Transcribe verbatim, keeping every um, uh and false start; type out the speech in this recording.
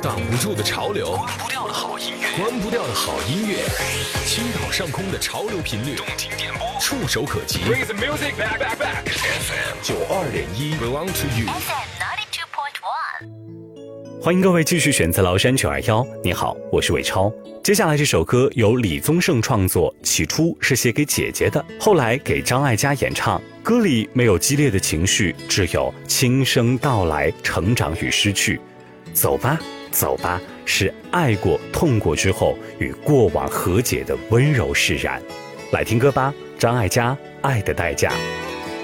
挡不住的潮流， 关不掉的好音乐， 关不掉的好音乐。青岛上空的潮流频率， 动听点播， 触手可及。 Bring the music back, back, back. F M 九二点一 ，belong to you。 F M ninety two point one。 欢迎各位继续选择崂山九二一。你好，我是伟超。接下来这首歌由李宗盛创作，起初是写给姐姐的，后来给张艾嘉演唱。歌里没有激烈的情绪，只有轻声道来，成长与失去。走吧，走吧，是爱过、痛过之后与过往和解的温柔释然。来听歌吧，张艾嘉《爱的代价》。